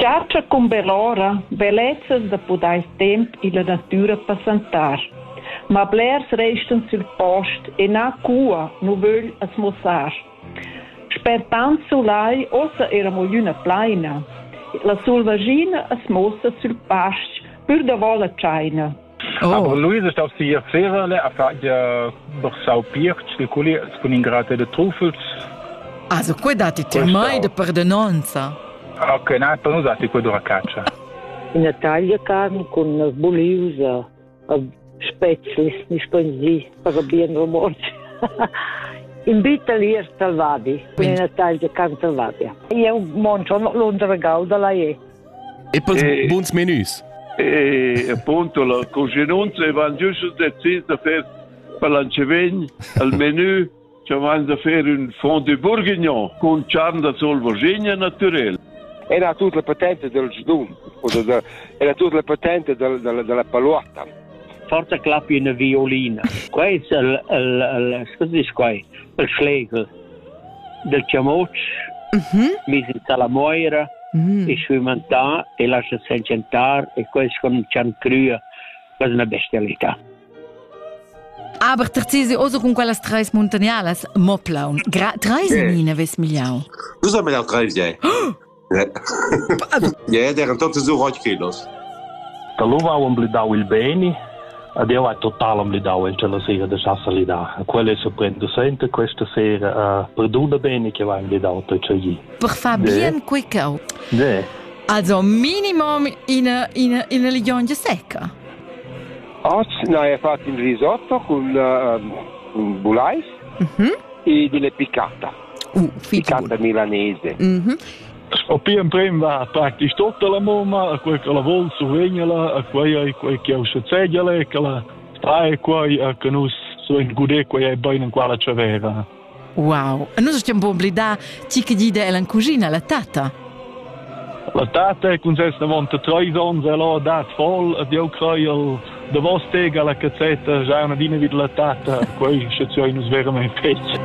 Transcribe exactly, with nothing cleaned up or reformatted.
Caccia con bell'ora, bellezza da podais temp e la natura passantar. Ma blers restan sul post e na cua nu völ a smossar. Spertant solai ossa era mogliuna plaina. La solvagina a smossa sul past pur da vola china. Oh. Aber Luisa ist auf sie Pferle, a faglia bersau pirch, di culi con ingrate de truffels. Also, quei dati ti mai de perdonanza. Ok, no, per noi dati quei dura caccia. In Italia carne con boliusa, spezzli, mi sconzi, per bien romorci. In Italia è salvati, in Italia carne salvati. Io mangio l'ondra gauda la è. E per buons menus? E appunto la cucinanza va giusto deciso per per l'ancevegn al menù ci vanno da fare un fondue bourguignon con carne da solvagina naturale. Era tutta la patente del Sdum, era tutta la patente del, del, della paluata. Forza clappi una violina. Questo è il, il, il, scusi, qua, il schlegel del ciamoccio, mm-hmm. Misi in salamoira, mm. E sui mantà e lascia sencentare e questo con cian crua, quasi una bestialità. Aber terzisi also con quelle tres montagnales moplaun. Gra treisenine ves migliau. Du sagst mir auch drei, ja. Ja, der erano tutti su otto kilos. Da luva un blidau il beni, ed io ho totale un blidau il la sera da salida. Quelle se prende sempre questa sera, uh, perdona bene che va in blidau per cioè. Per fa bien quickau. Ne. Also minimum in in in una ligiongia secca. Oggi noi abbiamo fatto un risotto con uh, un bulais mm-hmm. E delle piccata. Uh, piccata milanese. Mm-hmm. Oppiam prima praktisch tutta la mamma, quel che la vol su vegnala, quei quei che usa seggiale, che la stai quei che nus so in gude quei è bene in quale c'aveva. Wow, e noi stiamo bomblida ciche di della cucina la tata. La tata con questa monta tre onze la dat vol, di o croi de vostega la cazzetta, già una dina vid la tata, quei c'è nus veramente pezzi.